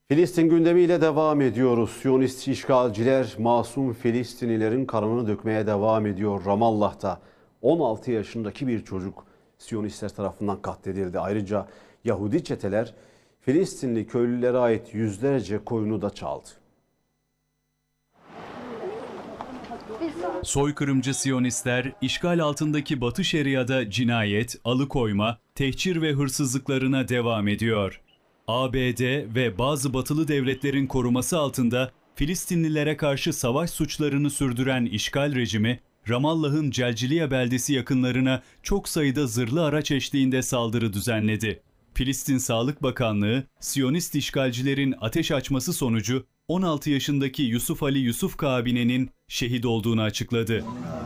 Filistin gündemiyle devam ediyoruz. Siyonist işgalciler masum Filistinlilerin kanını dökmeye devam ediyor. Ramallah'ta 16 yaşındaki bir çocuk Siyonistler tarafından katledildi. Ayrıca Yahudi çeteler Filistinli köylülere ait yüzlerce koyunu da çaldı. Soykırımcı Siyonistler işgal altındaki Batı Şeria'da cinayet, alıkoyma, tehcir ve hırsızlıklarına devam ediyor. ABD ve bazı batılı devletlerin koruması altında Filistinlilere karşı savaş suçlarını sürdüren işgal rejimi, Ramallah'ın Celciliye beldesi yakınlarına çok sayıda zırhlı araç eşliğinde saldırı düzenledi. Filistin Sağlık Bakanlığı, Siyonist işgalcilerin ateş açması sonucu 16 yaşındaki Yusuf Ali Yusuf Kabine'nin şehit olduğunu açıkladı.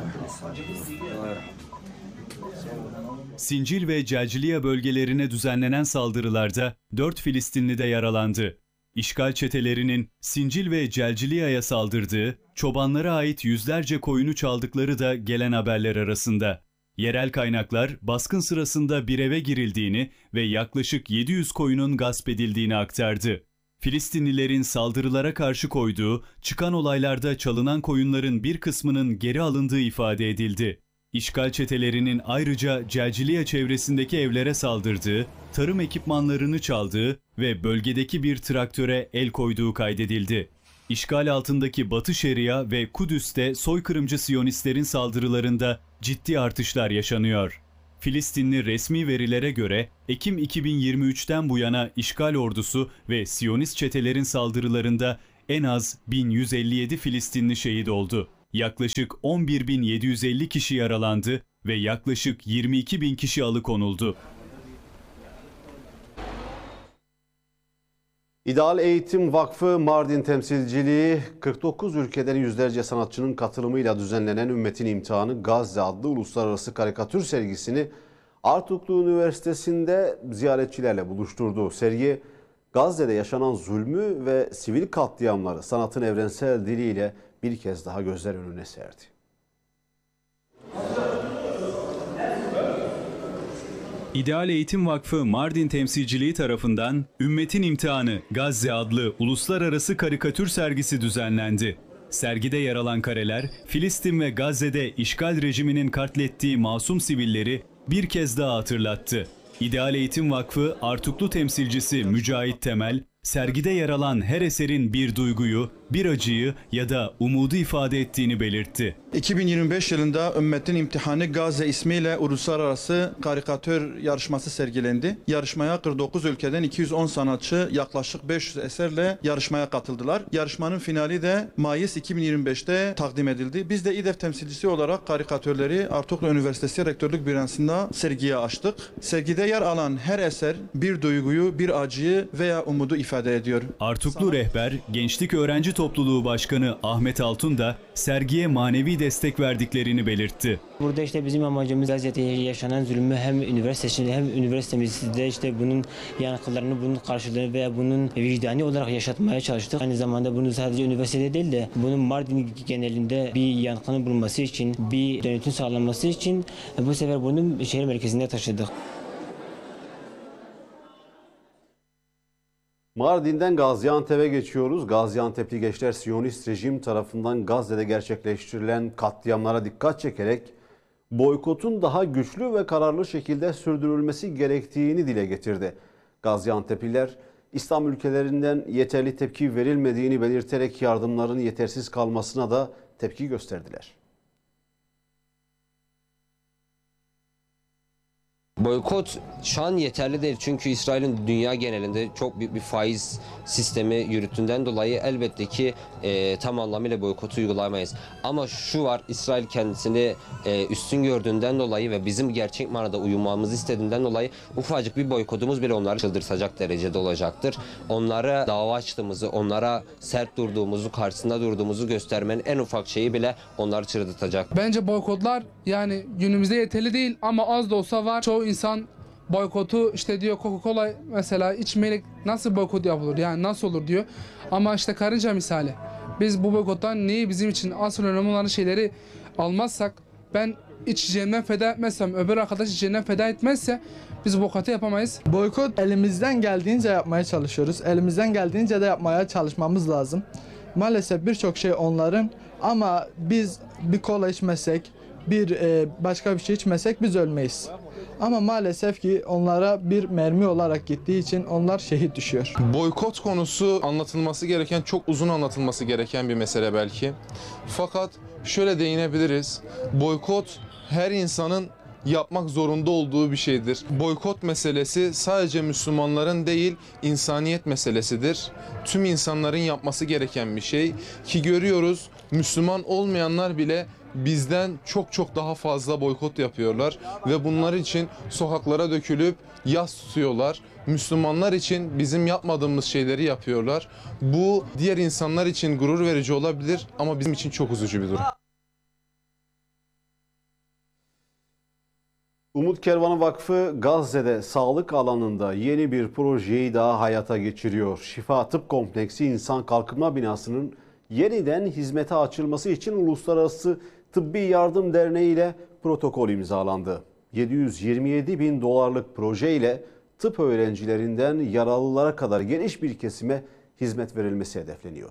Sincil ve Celciliye bölgelerine düzenlenen saldırılarda 4 Filistinli de yaralandı. İşgal çetelerinin Sincil ve Celciliye'ye saldırdığı, çobanlara ait yüzlerce koyunu çaldıkları da gelen haberler arasında. Yerel kaynaklar baskın sırasında bir eve girildiğini ve yaklaşık 700 koyunun gasp edildiğini aktardı. Filistinlilerin saldırılara karşı koyduğu, çıkan olaylarda çalınan koyunların bir kısmının geri alındığı ifade edildi. İşgal çetelerinin ayrıca Celciliye çevresindeki evlere saldırdığı, tarım ekipmanlarını çaldığı ve bölgedeki bir traktöre el koyduğu kaydedildi. İşgal altındaki Batı Şeria ve Kudüs'te soykırımcı Siyonistlerin saldırılarında ciddi artışlar yaşanıyor. Filistinli resmi verilere göre Ekim 2023'ten bu yana işgal ordusu ve Siyonist çetelerin saldırılarında en az 1157 Filistinli şehit oldu. Yaklaşık 11.750 kişi yaralandı ve yaklaşık 22.000 kişi alıkonuldu. İdeal Eğitim Vakfı Mardin temsilciliği 49 ülkeden yüzlerce sanatçının katılımıyla düzenlenen Ümmetin İmtihanı Gazze adlı uluslararası karikatür sergisini Artuklu Üniversitesi'nde ziyaretçilerle buluşturdu. Sergi Gazze'de yaşanan zulmü ve sivil katliamları sanatın evrensel diliyle bir kez daha gözler önüne serdi. İdeal Eğitim Vakfı Mardin temsilciliği tarafından Ümmetin İmtihanı Gazze adlı uluslararası karikatür sergisi düzenlendi. Sergide yer alan kareler, Filistin ve Gazze'de işgal rejiminin katlettiği masum sivilleri bir kez daha hatırlattı. İdeal Eğitim Vakfı Artuklu temsilcisi Mücahit Temel, sergide yer alan her eserin bir duyguyu, bir acıyı ya da umudu ifade ettiğini belirtti. 2025 yılında Ümmetin İmtihanı Gazze ismiyle uluslararası karikatür yarışması sergilendi. Yarışmaya 49 ülkeden 210 sanatçı yaklaşık 500 eserle yarışmaya katıldılar. Yarışmanın finali de Mayıs 2025'te takdim edildi. Biz de İDEF temsilcisi olarak karikatürleri Artuklu Üniversitesi Rektörlük Bürosu'nda sergiye açtık. Sergide yer alan her eser bir duyguyu, bir acıyı veya umudu ifade ediyor. Artuklu rehber, Gençlik Öğrenci Topluluğu Başkanı Ahmet Altun da sergiye manevi destek verdiklerini belirtti. Burada işte bizim amacımız Gazze'de yaşanan zulmü hem üniversitesinde hem üniversitemizde işte bunun yankılarını, bunun karşılığını veya bunun vicdani olarak yaşatmaya çalıştık. Aynı zamanda bunu sadece üniversitede değil de bunun Mardin genelinde bir yankının bulunması için, bir dönütün sağlanması için bu sefer bunu şehir merkezine taşıdık. Mardin'den Gaziantep'e geçiyoruz. Gaziantep'li gençler Siyonist rejim tarafından Gazze'de gerçekleştirilen katliamlara dikkat çekerek boykotun daha güçlü ve kararlı şekilde sürdürülmesi gerektiğini dile getirdi. Gaziantep'liler İslam ülkelerinden yeterli tepki verilmediğini belirterek yardımların yetersiz kalmasına da tepki gösterdiler. Boykot şu an yeterli değil çünkü İsrail'in dünya genelinde çok büyük bir faiz sistemi yürüttüğünden dolayı elbette ki tam anlamıyla boykotu uygulamayız. Ama şu var, İsrail kendisini üstün gördüğünden dolayı ve bizim gerçek manada uyumamızı istediğinden dolayı ufacık bir boykotumuz bile onları çıldırtacak derecede olacaktır. Onlara dava açtığımızı, onlara sert durduğumuzu, karşısında durduğumuzu göstermenin en ufak şeyi bile onları çıldırtacak. Bence boykotlar yani günümüzde yeterli değil ama az da olsa var. Çoğu insan boykotu işte diyor Coca-Cola mesela içmeyerek nasıl boykot yapılır yani nasıl olur diyor. Ama işte karınca misali. Biz bu boykottan neyi bizim için asıl önemli olan şeyleri almazsak ben içeceğimden feda etmezsem, öbür arkadaş içeceğinden feda etmezse biz boykotı yapamayız. Boykot elimizden geldiğince yapmaya çalışıyoruz. Elimizden geldiğince de yapmaya çalışmamız lazım. Maalesef birçok şey onların ama biz bir kola içmesek, başka bir şey içmesek biz ölmeyiz. Ama maalesef ki onlara bir mermi olarak gittiği için onlar şehit düşüyor. Boykot konusu anlatılması gereken, çok uzun anlatılması gereken bir mesele belki. Fakat şöyle değinebiliriz. Boykot her insanın yapmak zorunda olduğu bir şeydir. Boykot meselesi sadece Müslümanların değil, insaniyet meselesidir. Tüm insanların yapması gereken bir şey ki görüyoruz, Müslüman olmayanlar bile bizden çok daha fazla boykot yapıyorlar ve bunlar için sokaklara dökülüp yas tutuyorlar. Müslümanlar için bizim yapmadığımız şeyleri yapıyorlar. Bu diğer insanlar için gurur verici olabilir ama bizim için çok üzücü bir durum. Umut Kervanı Vakfı Gazze'de sağlık alanında yeni bir projeyi daha hayata geçiriyor. Şifa Tıp Kompleksi İnsan Kalkınma Binası'nın yeniden hizmete açılması için Uluslararası Tıbbi Yardım Derneği ile protokol imzalandı. 727 bin dolarlık proje ile tıp öğrencilerinden yaralılara kadar geniş bir kesime hizmet verilmesi hedefleniyor.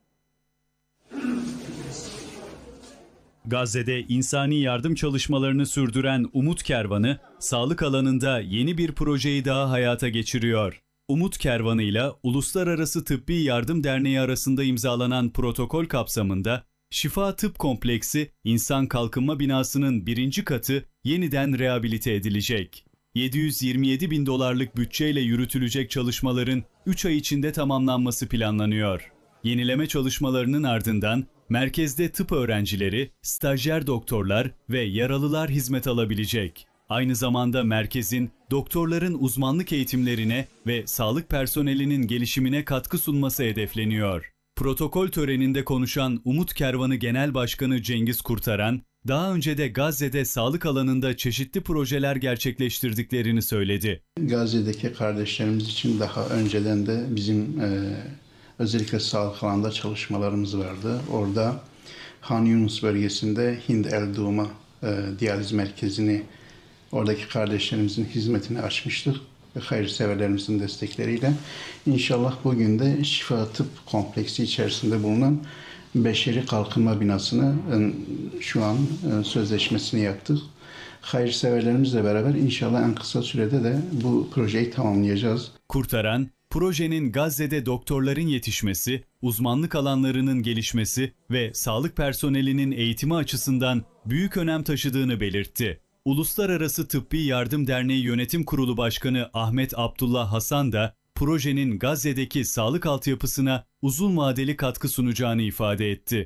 Gazze'de insani yardım çalışmalarını sürdüren Umut Kervanı, sağlık alanında yeni bir projeyi daha hayata geçiriyor. Umut Kervanı ile Uluslararası Tıbbi Yardım Derneği arasında imzalanan protokol kapsamında Şifa Tıp Kompleksi İnsan Kalkınma Binası'nın 1. katı yeniden rehabilite edilecek. 727 bin dolarlık bütçeyle yürütülecek çalışmaların 3 ay içinde tamamlanması planlanıyor. Yenileme çalışmalarının ardından merkezde tıp öğrencileri, stajyer doktorlar ve yaralılar hizmet alabilecek. Aynı zamanda merkezin doktorların uzmanlık eğitimlerine ve sağlık personelinin gelişimine katkı sunması hedefleniyor. Protokol töreninde konuşan Umut Kervanı Genel Başkanı Cengiz Kurtaran, daha önce de Gazze'de sağlık alanında çeşitli projeler gerçekleştirdiklerini söyledi. Gazze'deki kardeşlerimiz için daha önceden de bizim özellikle sağlık alanında çalışmalarımız vardı. Orada Han Yunus bölgesinde Hind El Doğuma diyaliz merkezini oradaki kardeşlerimizin hizmetine açmıştık ve hayırseverlerimizin destekleriyle. İnşallah bugün de Şifa Tıp Kompleksi içerisinde bulunan Beşeri Kalkınma Binası'nı şu an sözleşmesini yaptık. Hayırseverlerimizle beraber inşallah en kısa sürede de bu projeyi tamamlayacağız. Kurtaran, projenin Gazze'de doktorların yetişmesi, uzmanlık alanlarının gelişmesi ve sağlık personelinin eğitimi açısından büyük önem taşıdığını belirtti. Uluslararası Tıbbi Yardım Derneği Yönetim Kurulu Başkanı Ahmet Abdullah Hasan da projenin Gazze'deki sağlık altyapısına uzun vadeli katkı sunacağını ifade etti.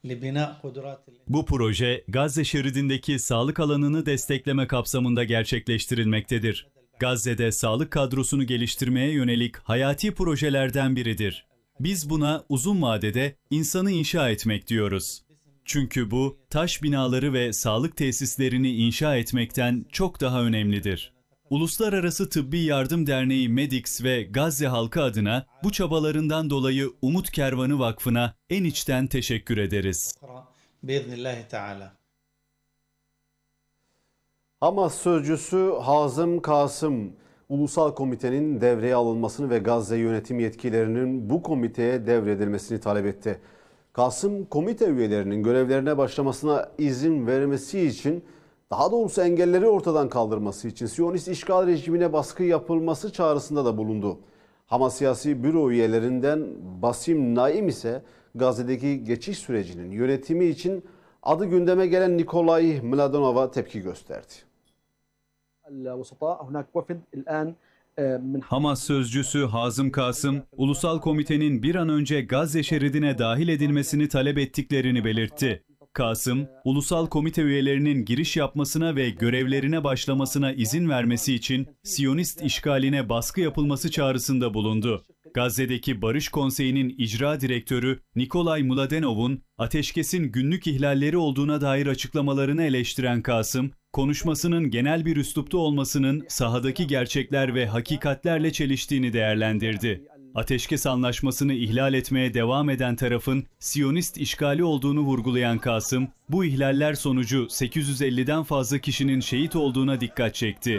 Bu proje Gazze şeridindeki sağlık alanını destekleme kapsamında gerçekleştirilmektedir. Gazze'de sağlık kadrosunu geliştirmeye yönelik hayati projelerden biridir. Biz buna uzun vadede insanı inşa etmek diyoruz. Çünkü bu, taş binaları ve sağlık tesislerini inşa etmekten çok daha önemlidir. Uluslararası Tıbbi Yardım Derneği Medix ve Gazze halkı adına bu çabalarından dolayı Umut Kervanı Vakfı'na en içten teşekkür ederiz. Hamas sözcüsü Hazım Kasım, Ulusal Komitenin devreye alınmasını ve Gazze yönetim yetkilerinin bu komiteye devredilmesini talep etti. Kasım, komite üyelerinin görevlerine başlamasına izin vermesi için, daha doğrusu engelleri ortadan kaldırması için Siyonist işgal rejimine baskı yapılması çağrısında da bulundu. Hamas Siyasi Büro üyelerinden Basim Naim ise Gazze'deki geçiş sürecinin yönetimi için adı gündeme gelen Nikolay Mladenov'a tepki gösterdi. Hamas sözcüsü Hazım Kasım, Ulusal Komitenin bir an önce Gazze şeridine dahil edilmesini talep ettiklerini belirtti. Kasım, Ulusal Komite üyelerinin giriş yapmasına ve görevlerine başlamasına izin vermesi için Siyonist işgaline baskı yapılması çağrısında bulundu. Gazze'deki Barış Konseyi'nin icra direktörü Nikolay Mladenov'un ateşkesin günlük ihlalleri olduğuna dair açıklamalarını eleştiren Kasım, konuşmasının genel bir üslupta olmasının sahadaki gerçekler ve hakikatlerle çeliştiğini değerlendirdi. Ateşkes anlaşmasını ihlal etmeye devam eden tarafın Siyonist işgali olduğunu vurgulayan Kasım, bu ihlaller sonucu 850'den fazla kişinin şehit olduğuna dikkat çekti.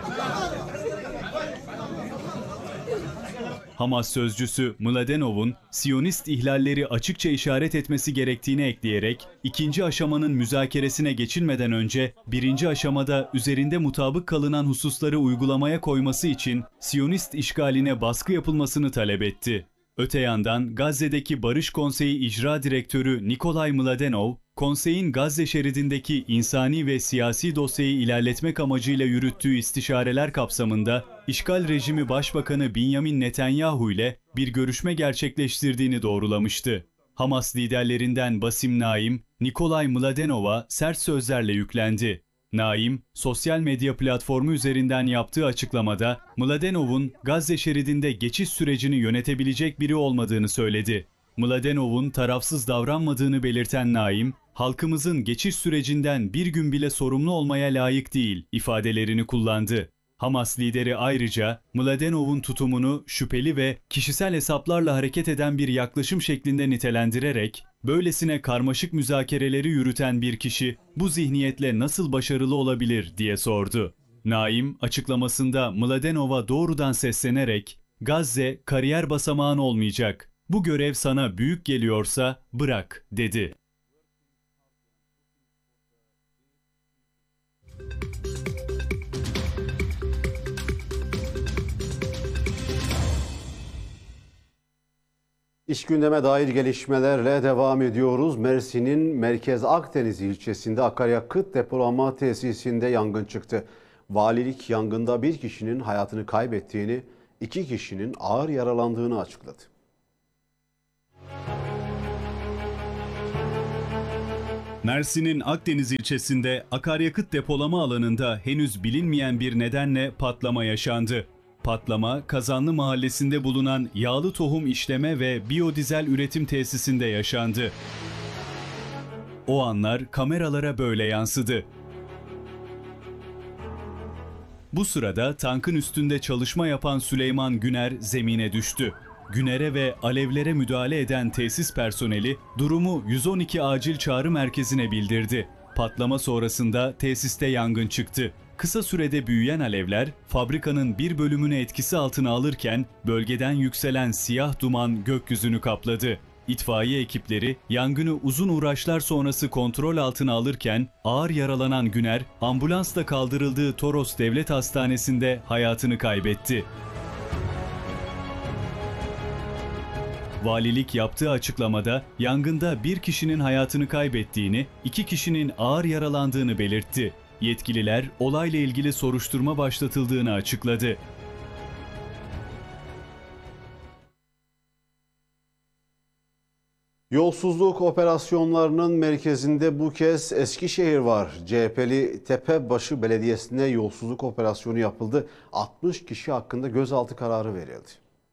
Hamas sözcüsü Mladenov'un Siyonist ihlalleri açıkça işaret etmesi gerektiğini ekleyerek, ikinci aşamanın müzakeresine geçilmeden önce birinci aşamada üzerinde mutabık kalınan hususları uygulamaya koyması için Siyonist işgaline baskı yapılmasını talep etti. Öte yandan Gazze'deki Barış Konseyi İcra Direktörü Nikolay Mladenov, konseyin Gazze şeridindeki insani ve siyasi dosyayı ilerletmek amacıyla yürüttüğü istişareler kapsamında işgal rejimi Başbakanı Benjamin Netanyahu ile bir görüşme gerçekleştirdiğini doğrulamıştı. Hamas liderlerinden Basim Naim, Nikolay Mladenov'a sert sözlerle yüklendi. Naim, sosyal medya platformu üzerinden yaptığı açıklamada Mladenov'un Gazze şeridinde geçiş sürecini yönetebilecek biri olmadığını söyledi. Mladenov'un tarafsız davranmadığını belirten Naim, halkımızın geçiş sürecinden bir gün bile sorumlu olmaya layık değil ifadelerini kullandı. Hamas lideri ayrıca Mladenov'un tutumunu şüpheli ve kişisel hesaplarla hareket eden bir yaklaşım şeklinde nitelendirerek, böylesine karmaşık müzakereleri yürüten bir kişi bu zihniyetle nasıl başarılı olabilir diye sordu. Naim açıklamasında Mladenov'a doğrudan seslenerek, Gazze kariyer basamağın olmayacak, bu görev sana büyük geliyorsa bırak dedi. İş gündeme dair gelişmelerle devam ediyoruz. Mersin'in Merkez Akdeniz ilçesinde akaryakıt depolama tesisinde yangın çıktı. Valilik yangında bir kişinin hayatını kaybettiğini, 2 kişinin ağır yaralandığını açıkladı. Mersin'in Akdeniz ilçesinde akaryakıt depolama alanında henüz bilinmeyen bir nedenle patlama yaşandı. Patlama, Kazanlı Mahallesi'nde bulunan yağlı tohum işleme ve biyodizel üretim tesisinde yaşandı. O anlar kameralara böyle yansıdı. Bu sırada tankın üstünde çalışma yapan Süleyman Güner zemine düştü. Güner'e ve alevlere müdahale eden tesis personeli durumu 112 acil çağrı merkezine bildirdi. Patlama sonrasında tesiste yangın çıktı. Kısa sürede büyüyen alevler fabrikanın bir bölümünü etkisi altına alırken bölgeden yükselen siyah duman gökyüzünü kapladı. İtfaiye ekipleri yangını uzun uğraşlar sonrası kontrol altına alırken ağır yaralanan Güner ambulansla kaldırıldığı Toros Devlet Hastanesi'nde hayatını kaybetti. Valilik yaptığı açıklamada yangında bir kişinin hayatını kaybettiğini, 2 kişinin ağır yaralandığını belirtti. Yetkililer olayla ilgili soruşturma başlatıldığını açıkladı. Yolsuzluk operasyonlarının merkezinde bu kez Eskişehir var. CHP'li Tepebaşı Belediyesi'nde yolsuzluk operasyonu yapıldı. 60 kişi hakkında gözaltı kararı verildi.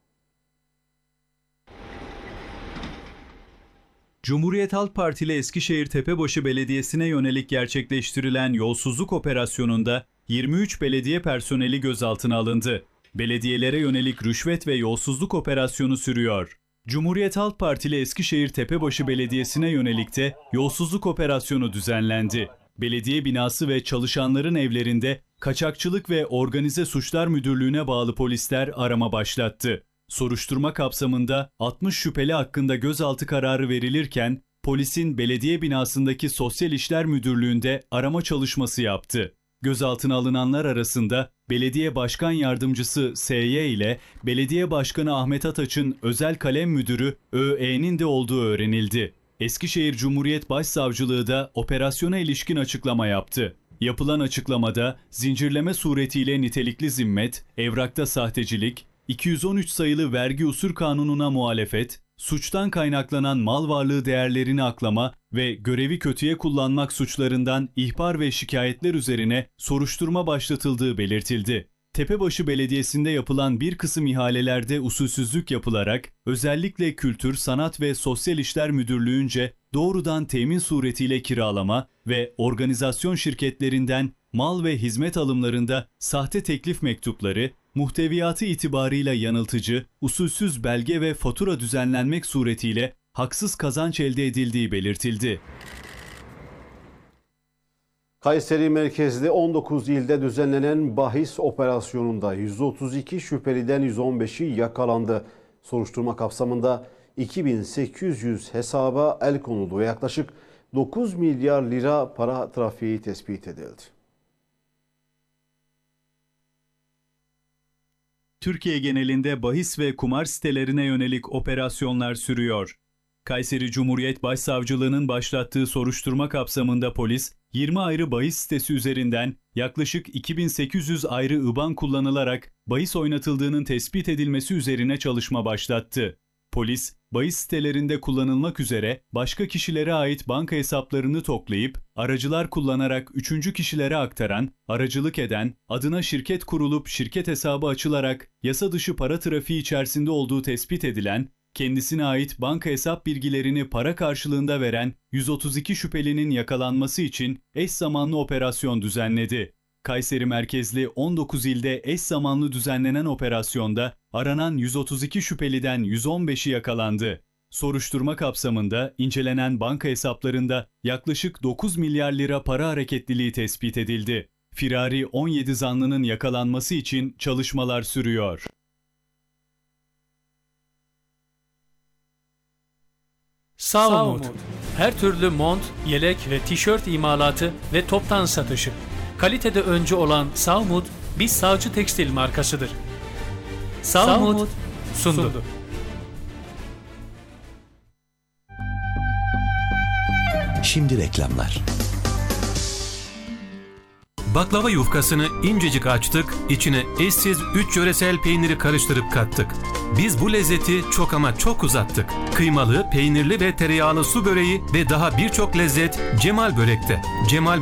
Cumhuriyet Halk Partili Eskişehir Tepebaşı Belediyesi'ne yönelik gerçekleştirilen yolsuzluk operasyonunda 23 belediye personeli gözaltına alındı. Belediyelere yönelik rüşvet ve yolsuzluk operasyonu sürüyor. Cumhuriyet Halk Partili Eskişehir Tepebaşı Belediyesi'ne yönelik de yolsuzluk operasyonu düzenlendi. Belediye binası ve çalışanların evlerinde Kaçakçılık ve Organize Suçlar Müdürlüğü'ne bağlı polisler arama başlattı. Soruşturma kapsamında 60 şüpheli hakkında gözaltı kararı verilirken polisin belediye binasındaki Sosyal İşler Müdürlüğü'nde arama çalışması yaptı. Gözaltına alınanlar arasında Belediye Başkan Yardımcısı S.Y. ile Belediye Başkanı Ahmet Ataç'ın özel kalem müdürü Ö.E.'nin de olduğu öğrenildi. Eskişehir Cumhuriyet Başsavcılığı da operasyona ilişkin açıklama yaptı. Yapılan açıklamada zincirleme suretiyle nitelikli zimmet, evrakta sahtecilik, 213 sayılı vergi usul kanununa muhalefet, suçtan kaynaklanan mal varlığı değerlerini aklama ve görevi kötüye kullanmak suçlarından ihbar ve şikayetler üzerine soruşturma başlatıldığı belirtildi. Tepebaşı Belediyesi'nde yapılan bir kısım ihalelerde usulsüzlük yapılarak özellikle Kültür, Sanat ve Sosyal İşler Müdürlüğü'nce doğrudan temin suretiyle kiralama ve organizasyon şirketlerinden mal ve hizmet alımlarında sahte teklif mektupları, muhteviyatı itibarıyla yanıltıcı, usulsüz belge ve fatura düzenlenmek suretiyle haksız kazanç elde edildiği belirtildi. Kayseri merkezli 19 ilde düzenlenen bahis operasyonunda 132 şüpheliden 115'i yakalandı. Soruşturma kapsamında 2800 hesaba el konuldu ve yaklaşık 9 milyar lira para trafiği tespit edildi. Türkiye genelinde bahis ve kumar sitelerine yönelik operasyonlar sürüyor. Kayseri Cumhuriyet Başsavcılığı'nın başlattığı soruşturma kapsamında polis, 20 ayrı bahis sitesi üzerinden yaklaşık 2800 ayrı IBAN kullanılarak bahis oynatıldığının tespit edilmesi üzerine çalışma başlattı. Polis, bahis sitelerinde kullanılmak üzere başka kişilere ait banka hesaplarını toplayıp, aracılar kullanarak üçüncü kişilere aktaran, aracılık eden, adına şirket kurulup şirket hesabı açılarak yasa dışı para trafiği içerisinde olduğu tespit edilen, kendisine ait banka hesap bilgilerini para karşılığında veren 132 şüphelinin yakalanması için eş zamanlı operasyon düzenledi. Kayseri merkezli 19 ilde eş zamanlı düzenlenen operasyonda aranan 132 şüpheliden 115'i yakalandı. Soruşturma kapsamında incelenen banka hesaplarında yaklaşık 9 milyar lira para hareketliliği tespit edildi. Firari 17 zanlının yakalanması için çalışmalar sürüyor. Sağumut. Her türlü mont, yelek ve tişört imalatı ve toptan satışı. Kalitede öncü olan Sağumut, bir Sağcı Tekstil markasıdır. Sağumut sundu. Şimdi reklamlar. Baklava yufkasını incecik açtık, içine eşsiz 3 yöresel peyniri karıştırıp kattık. Biz bu lezzeti çok ama çok uzattık. Kıymalı, peynirli ve tereyağlı su böreği ve daha birçok lezzet Cemal Börek'te. Cemal